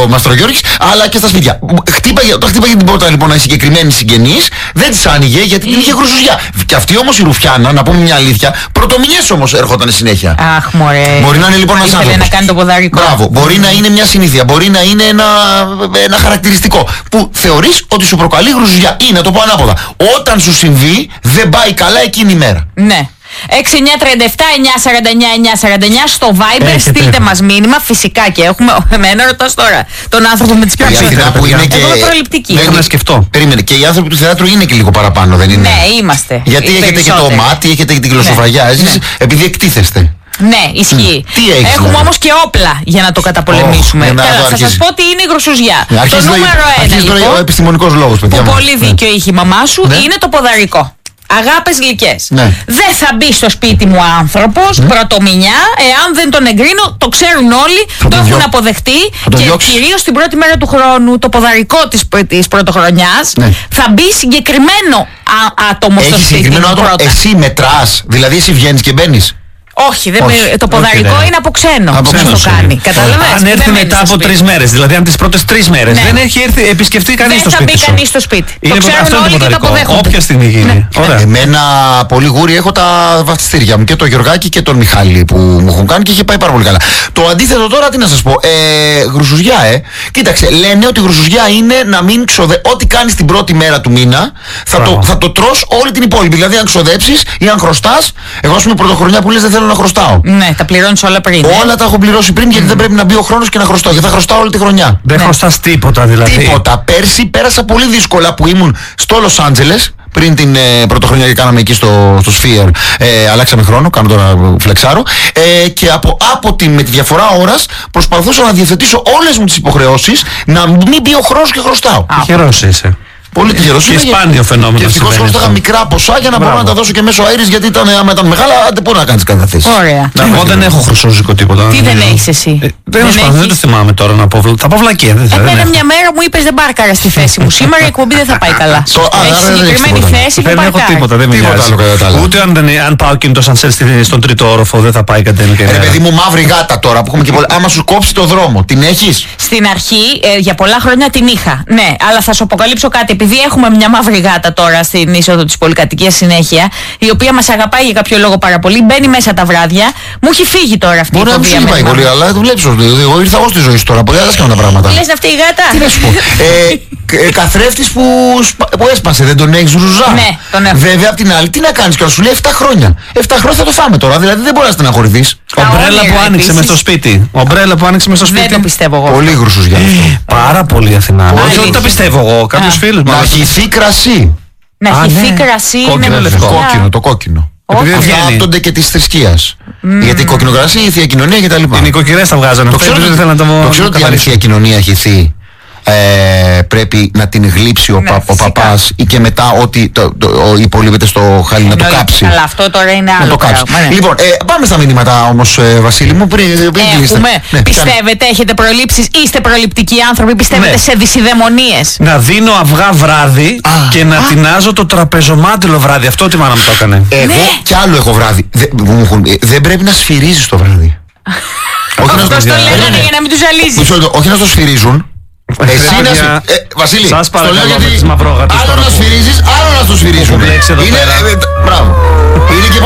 ο Μαστρογιώργης, αλλά και στα σπίτια. Όταν χτύπαγε την πόρτα λοιπόν η συγκεκριμένη συγγενής, δεν της άνοιγε γιατί την είχε γρουσουζιά. Και αυτή όμως η Ρουφιάνα, να πούμε μια αλήθεια, πρωτομηνιές όμως έρχονταν συνέχεια. Αχ, μωρέ. Μπορεί να είναι λοιπόν ένας άνθρωπος. Ήθελε να κάνει το ποδαρικό. Μπράβο. Μπορεί να είναι μια συνήθεια, μπορεί να είναι ένα χαρακτηριστικό που θεωρείς ότι σου προκαλεί γρουσουζιά. Ή να το πω ανάποδα. Όταν σου συμβεί, δεν πάει καλά εκείνη η μέρα. Ναι. 6937-949-949 στο Viber, στείλτε μας μήνυμα. Φυσικά και έχουμε. Εμένα ρωτάς τώρα τον άνθρωπο με τις περισσότερες. Που είναι και. Εγώ προληπτική. Δεν να σκεφτώ. Περίμενε. Και οι άνθρωποι του θεάτρου είναι και λίγο παραπάνω, δεν είναι? Ναι, είμαστε. Γιατί έχετε και το μάτι, έχετε και την γλωσσοφραγιά. Εσείς επειδή εκτίθεστε. Ναι, ισχύει. Έχουμε όμως και όπλα για να το καταπολεμήσουμε. Καλά, θα σας πω τι είναι η γρουσουζιά. Το νούμερο 1 λοιπόν, ο επιστημονικός λόγος, παιδιά. Που πολύ δίκιο είχε η μαμά σου, είναι το ποδαρικό. Αγάπες γλυκές. Δεν θα μπει στο σπίτι μου άνθρωπος πρωτομηνιά εάν δεν τον εγκρίνω. Το ξέρουν όλοι, το έχουν αποδεχτεί. Και κυρίως την πρώτη μέρα του χρόνου, το ποδαρικό της πρωτοχρονιάς θα μπει συγκεκριμένο άτομο στο σπίτι μου. Εσύ μετράς, δηλαδή εσύ βγαίνεις και μπαίνεις? Όχι, το ποδαρικό είναι από ξένο. Από ξένο το κάνει. Καταλαβαίνεις. Αν έρθει μετά από 3 μέρες, δηλαδή αν τις πρώτες 3 μέρες δεν έχει έρθει, επισκεφτεί κανείς το σπίτι. Δεν θα μπει κανείς στο σπίτι. Είναι το ξέρουν όλοι και το αποδέχονται. Όποια στιγμή γίνει. Εμένα πολύ γούρι έχω τα βαφτιστήρια μου και το Γιωργάκη και τον Μιχάλη που μου έχουν κάνει και είχε πάει πάρα πολύ καλά. Το αντίθετο τώρα τι να σας πω. Γρουσουζιά, Κοίταξε, λένε ότι γρουσουζιά είναι να μην ό,τι κάνεις την πρώτη μέρα του μήνα θα το τρως όλη την υπόλοιπη. Δηλαδή αν ξοδέψεις ή αν χρωστάς. Εγώ, ας πούμε, πρωτοχρονιά που λες δεν θέλω να χρωστάω. Ναι, τα πληρώνεις όλα πριν. Όλα τα έχω πληρώσει πριν γιατί δεν πρέπει να μπει ο χρόνος και να χρωστάω. Γιατί θα χρωστάω όλη τη χρονιά. Δεν χρωστάς τίποτα δηλαδή. Τίποτα. Πέρσι πέρασα πολύ δύσκολα που ήμουν στο Λος Άντζελες. Πριν την πρωτοχρονιά και κάναμε εκεί στο Sphere, αλλάξαμε χρόνο, κάνω τώρα φλεξάρω, και με τη διαφορά ώρας προσπαθούσα να διευθετήσω όλες μου τις υποχρεώσεις να μην μπει ο χρόνος και χρωστάω. Τυχερός είσαι. Πολύ τυχερός. Και σπάνιο φαινόμενο. Και ευτυχώς χρωστάγα μικρά ποσά για να μπορώ να τα δώσω και μέσω αέρης, γιατί άμα ήταν μεγάλα, δεν μπορεί να κάνεις καταθέσεις. Ωραία. Εγώ δεν έχω χρυσόζυγο τίποτα. Τι δεν έχεις εσύ? Δεν το θυμάμαι τώρα να πω. Θα πω βλακία. Εμένα μια μέρα μου είπες δεν πάρκαρα στη θέση μου. Σήμερα η εκπομπή δεν θα πάει καλά. Έχει συγκεκριμένη θέση που δεν έχω τίποτα. Δεν μιλάω. Ούτε αν πάω κινητό σανσέρ στον τρίτο όροφο δεν θα πάει κατέληκα. Ρε παιδί μου, μαύρη γάτα τώρα που έχουμε και πολλά. Άμα σου κόψει το δρόμο, την έχεις? Στην αρχή, για πολλά χρόνια την είχα. Ναι, αλλά θα σου αποκαλύψω κάτι. Επειδή έχουμε μια μαύρη γάτα τώρα στην είσοδο της πολυκατοικίας συνέχεια, η οποία μας αγαπάει για κάποιο λόγο πάρα πολύ, μπαίνει μέσα τα βράδια, μου έχει φύγει τώρα αυτή η φοβία. Μπορεί να μην πάει πολύ, αλλά δουλέψω. Εγώ ήρθα εγώ στη ζωή σου τώρα. Πολύ άλλα κάνουν τα πράγματα. Λες αυτή η γάτα? Τι να σου πω. Καθρέφτης που έσπασε, δεν τον έχεις ρουζά? Ναι, τον έχω. Βέβαια απ' την άλλη, τι να κάνεις και σου λέει 7 χρόνια. 7 χρόνια θα το φάμε τώρα, δηλαδή δεν μπορεί να στεναχωρηθείς. Ομπρέλα που άνοιξε μες στο σπίτι. Ομπρέλα που άνοιξε μες στο σπίτι. Δεν το πιστεύω εγώ. Πολύ γρουσούς για αυτό. Πάρα πολύ Αθηνά. Όχι ότι τα πιστεύω εγώ. Κάποιους φίλους μου. Να χυθεί κρασί. Να χυθεί κρασί είναι κόκκινο, το κόκκινο. Αυτά άπτονται και της θρησκείας. Γιατί η κοκκινογρασία, η Θεία Κοινωνία κτλ. Οι νοικοκυρές τα βγάζανε. Το ξέρω ότι αν η Θεία Κοινωνία χυθεί πρέπει να την γλύψει ο παπάς ή και μετά ότι υπολείπεται στο χάλι να το κάψει. Αλλά αυτό τώρα είναι άλλο πράγμα. Λοιπόν, πάμε στα μηνύματα όμως, Βασίλη μου, πριν κλείσετε. Πιστεύετε, έχετε προλήψεις, είστε προληπτικοί άνθρωποι, πιστεύετε σε δυσιδαιμονίες? Να δίνω αυγά βράδυ και να τεινάζω το τραπεζομάντιλο βράδυ. Αυτό τη μάνα μου το έκανε. Εγώ κι άλλο έχω βράδυ. Δεν πρέπει να σφυρίζεις το βράδυ. Αυτό το λέγανε για να μην τους ζαλίζει. Όχι να το σφυρίζουν. Εσύ Βασίλη, σας παρακαλώ, άλλο να σφυρίζεις, άλλο να το σφυρίζουν. Μπράβο.